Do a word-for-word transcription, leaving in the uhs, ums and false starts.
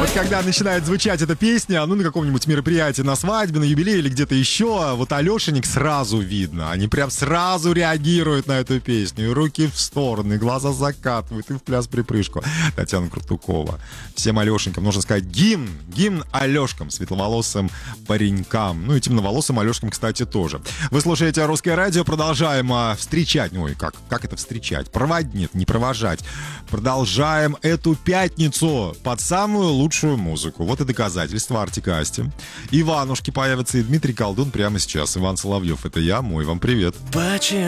Вот когда начинает звучать эта песня, ну, на каком-нибудь мероприятии, на свадьбе, на юбилее или где-то еще, вот Алешенек сразу видно. Они прям сразу реагируют на эту песню. И руки в стороны, и глаза закатывают, и в пляс припрыжку. Татьяна Крутукова. Всем Алешенькам нужно сказать гимн. Гимн Алешкам, светловолосым паренькам. Ну и темноволосым Алешкам, кстати, тоже. Вы слушаете «Русское радио». Продолжаем а, встречать. Ой, как, как это встречать? Проводить, нет, не провожать. Продолжаем эту пятницу под самую лучшую музыку. Вот и доказательства. Артик и Асти. Иванушки появятся, и Дмитрий Колдун прямо сейчас. Иван Соловьев, это я, мой вам привет. Почему